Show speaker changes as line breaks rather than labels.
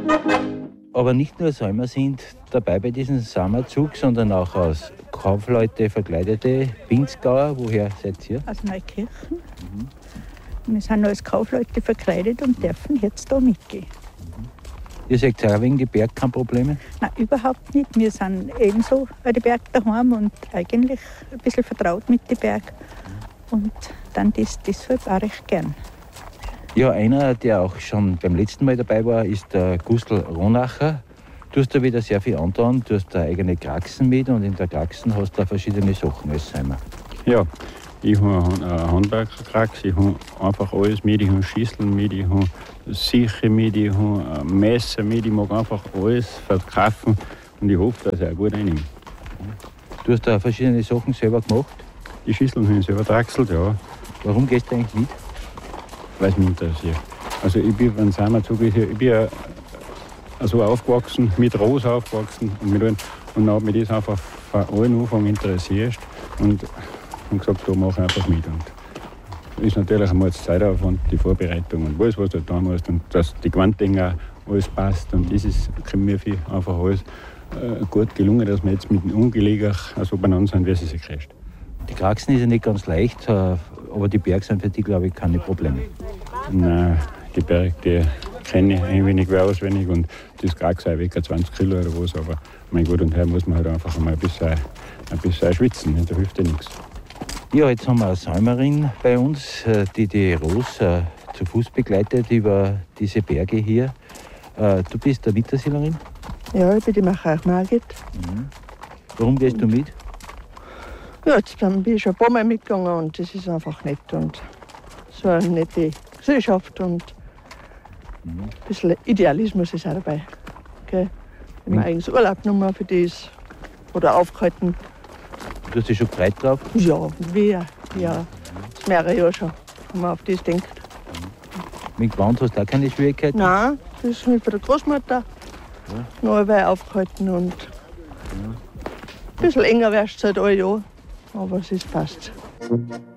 Aber nicht nur Säumer sind dabei bei diesem Sommerzug, sondern auch aus Kaufleute verkleidete Pinzgauer. Woher seid ihr?
Aus Neukirchen. Wir sind als Kaufleute verkleidet und dürfen jetzt da mitgehen.
Ihr seid auch wegen die Berg keine Probleme?
Nein, überhaupt nicht. Wir sind ebenso an die Berg daheim und eigentlich ein bisschen vertraut mit den Berg. Und dann das deshalb auch recht gern.
Ja, einer, der auch schon beim letzten Mal dabei war, ist der Gustl Ronacher. Du hast da wieder sehr viel angetan. Du hast da eigene Kraxen mit und in der Kraxen hast du auch verschiedene Sachen als Säumer.
Ja, ich habe eine Handwerkerkrax, ich habe einfach alles mit, ich habe Schüsseln mit, ich habe Siche mit, ich habe Messer mit, ich mag einfach alles verkaufen und ich hoffe, dass ich auch gut einnehme.
Du hast da verschiedene Sachen selber gemacht.
Die Schüsseln habe ich selber draxelt, ja,
Warum gehst du eigentlich mit?
weil es mich interessiert. Also ich bin, wenn Sommerzug ist, ich bin ja so aufgewachsen, mit Rose aufgewachsen und mit allem. Und dann hat mich das einfach von allen Anfang interessiert und gesagt, da mache ich einfach mit. Und ist natürlich einmal das Zeitaufwand, die Vorbereitung und alles, was du da musst und dass die Gewanddinger alles passt. Und das ist mir viel einfach alles gut gelungen, dass wir jetzt mit dem Ungelegen so beieinander sind, wie sie sich kriegt.
Die Kraxen ist ja nicht ganz leicht, aber die Berg sind für dich, glaube ich, keine Probleme.
Nein, die Berge, die kenne ich ein wenig wie auswendig und das Krax sei weg, 20 Kilo oder was, aber mein Gott, und her muss man halt einfach einmal ein bisschen schwitzen, da hilft ja nichts.
Ja, jetzt haben wir eine Säumerin bei uns, die Rose zu Fuß begleitet über diese Berge hier. Du bist der Mittersiedlerin?
Ja, ich bin die Macher Margit.
Warum gehst du mit?
Ja, jetzt bin ich schon ein paar Mal mitgegangen und das ist einfach nett und so eine nette Gesellschaft und ein bisschen Idealismus ist auch dabei. Gell? Wenn man eigens Urlaub genommen für das oder aufgehalten.
Du hast dich schon breit drauf?
Ja, ja. Das ist mehrere Jahre schon, wenn man auf das denkt.
Mit Gewand hast du auch keine Schwierigkeiten?
Nein, das ist mit der Großmutter noch einmal aufgehalten und ein bisschen enger wärst du halt alle Jahr, aber es ist passt.